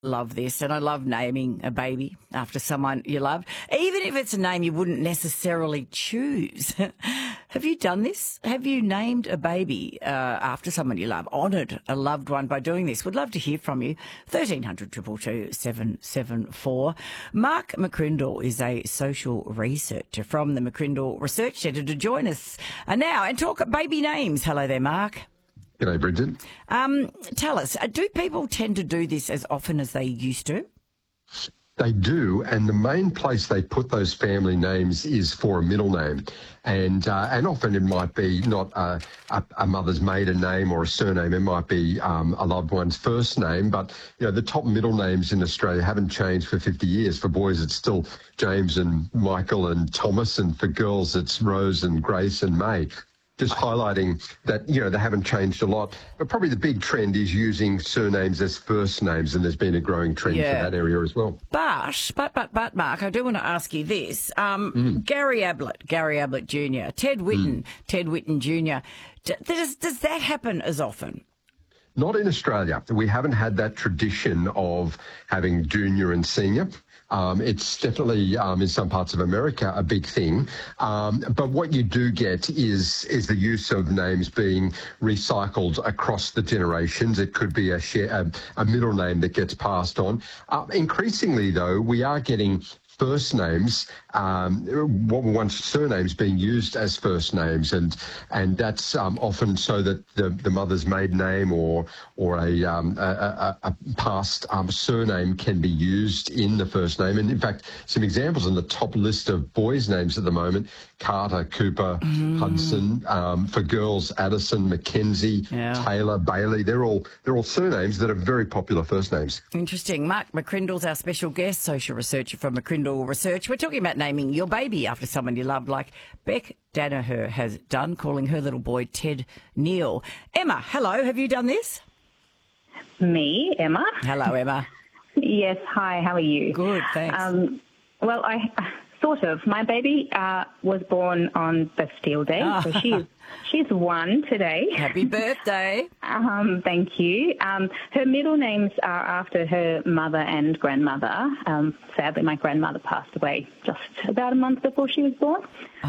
Love this, and I love naming a baby after someone you love, even if it's a name you wouldn't necessarily choose. Have you done this? Have you named a baby after someone you love, honoured a loved one by doing this? Would love to hear from you. 1300 222 774. Mark McCrindle is a social researcher from the McCrindle Research Centre to join us now and talk baby names. Hello there, Mark. G'day, Bridget. Tell us, do people tend to do this as often as they used to? They do, and the main place they put those family names is for a middle name. And often it might be not a mother's maiden name or a surname. It might be a loved one's first name. But, you know, the top middle names in Australia haven't changed for 50 years. For boys, it's still James and Michael and Thomas. And for girls, it's Rose and Grace and May. Just highlighting that, you know, they haven't changed a lot. But probably the big trend is using surnames as first names, and there's been a growing trend for that area as well. But, Mark, I do want to ask you this. Gary Ablett Jr., Ted Whitten Jr., does that happen as often? Not in Australia. We haven't had that tradition of having junior and senior. It's definitely in some parts of America a big thing. But what you do get is the use of names being recycled across the generations. It could be a middle name that gets passed on. Increasingly, though, we are getting first names, what were once surnames being used as first names, and that's often so that the mother's maiden name or a past surname can be used in the first name. And in fact, some examples on the top list of boys' names at the moment: Carter, Cooper, Hudson. For girls, Addison, Mackenzie, Taylor, Bailey. They're all surnames that are very popular first names. Interesting. Mark McCrindle's our special guest, social researcher from McCrindle Research. We're talking about naming your baby after someone you love, like Beck Danaher has done, calling her little boy Ted Neil. Emma, hello. Have you done this? Me, Emma. Hello, Emma. Yes, hi, how are you? Good, thanks. Well, sort of. My baby was born on Bastille Day, so she's 1 today. Happy birthday. Thank you. Her middle names are after her mother and grandmother. Sadly, my grandmother passed away just about a month before she was born.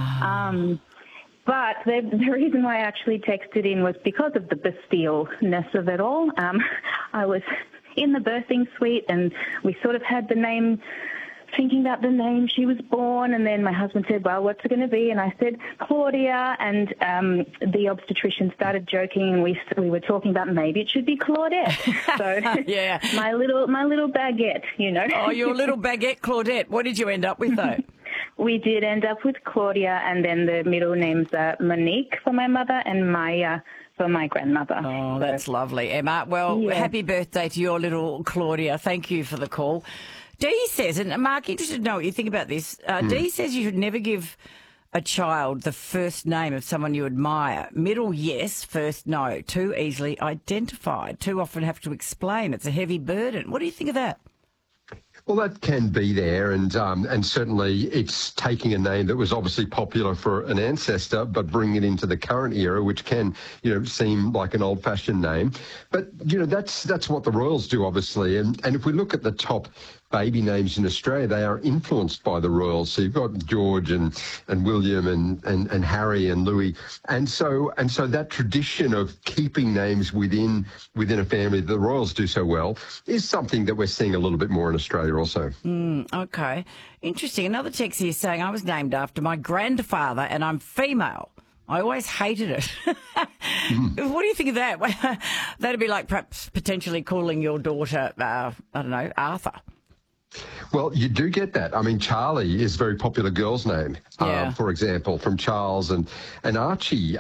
But the reason why I actually texted in was because of the Bastille-ness of it all. I was in the birthing suite and we sort of had the name, thinking about the name she was born, and then my husband said, well, what's it going to be? And I said, Claudia, and the obstetrician started joking, and we were talking about maybe it should be Claudette. So yeah. my little baguette, you know. Oh, your little baguette Claudette. What did you end up with, though? We did end up with Claudia, and then the middle names are Monique for my mother and Maya for my grandmother. Oh, that's lovely, Emma. Well, happy birthday to your little Claudia. Thank you for the call. Dee says, and Mark, interested to know what you think about this. Dee says you should never give a child the first name of someone you admire. Middle, yes. First, no. Too easily identified. Too often have to explain. It's a heavy burden. What do you think of that? Well, that can be there, and certainly it's taking a name that was obviously popular for an ancestor, but bringing it into the current era, which can, you know, seem like an old-fashioned name. But, you know, that's what the Royals do, obviously. And if we look at the top baby names in Australia, they are influenced by the Royals. So you've got George and William and Harry and Louis. And so that tradition of keeping names within a family that the Royals do so well is something that we're seeing a little bit more in Australia also. Okay. Interesting. Another text here saying, I was named after my grandfather and I'm female. I always hated it. What do you think of that? That'd be like perhaps potentially calling your daughter, I don't know, Arthur. Well, you do get that. I mean, Charlie is a very popular girl's name, for example, from Charles, and Archie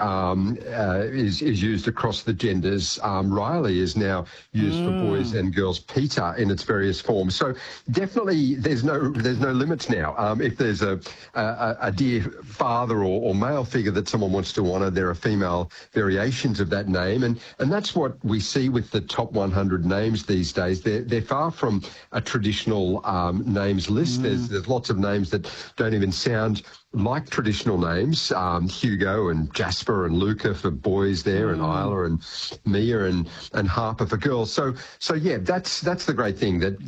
is used across the genders. Riley is now used for boys and girls. Peter in its various forms. So definitely, there's no limits now. If there's a dear father or male figure that someone wants to honour, there are female variations of that name, and that's what we see with the top 100 names these days. They're far from a traditional names list. There's lots of names that don't even sound like traditional names. Hugo and Jasper and Luca for boys there, and Isla and Mia and Harper for girls. So yeah, that's the great thing, that